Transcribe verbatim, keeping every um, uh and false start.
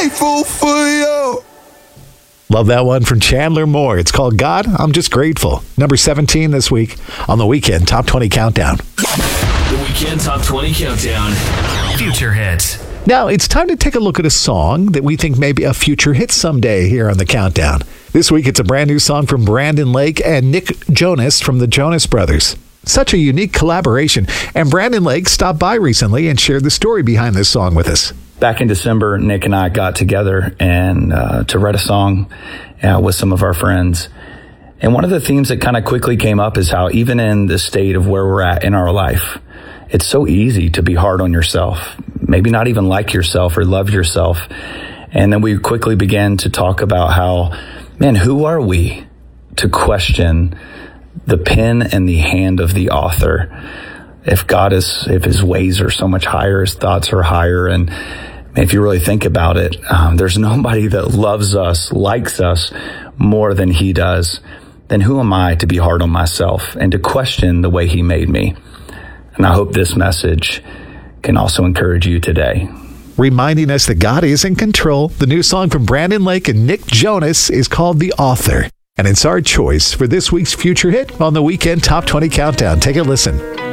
grateful for you. Love that one from Chandler Moore. It's called God, I'm Just Grateful. Number seventeen this week on the Weekend Top twenty Countdown. The Weekend Top twenty Countdown. Future hits. Now, it's time to take a look at a song that we think may be a future hit someday here on the Countdown. This week, it's a brand new song from Brandon Lake and Nick Jonas from the Jonas Brothers. Such a unique collaboration. And Brandon Lake stopped by recently and shared the story behind this song with us. Back in December, Nick and I got together and uh, to write a song uh, with some of our friends. And one of the themes that kind of quickly came up is how even in the state of where we're at in our life, it's so easy to be hard on yourself, maybe not even like yourself or love yourself. And then we quickly began to talk about how, man, who are we to question the pen and the hand of the author? If God is, if his ways are so much higher, his thoughts are higher. And if you really think about it, um, there's nobody that loves us, likes us more than he does. Then who am I to be hard on myself and to question the way he made me? And I hope this message can also encourage you today. Reminding us that God is in control, the new song from Brandon Lake and Nick Jonas is called The Author. And it's our choice for this week's future hit on the Weekend Top twenty Countdown. Take a listen.